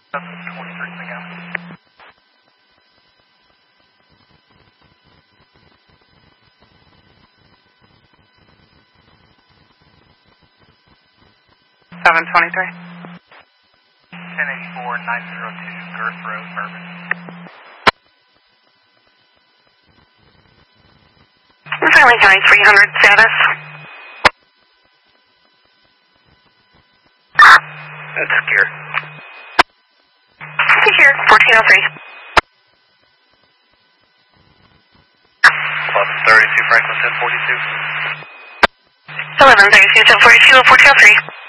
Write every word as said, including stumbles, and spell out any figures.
seven twenty-three, again. seven twenty-three. ten eighty-four, nine oh two, Girth Road, Bourbon. Fairleigh County three hundred, status. That's Gear. Here, fourteen oh three. eleven thirty-two, Franklin ten forty-two. eleven thirty-two, ten forty-two, fourteen oh three.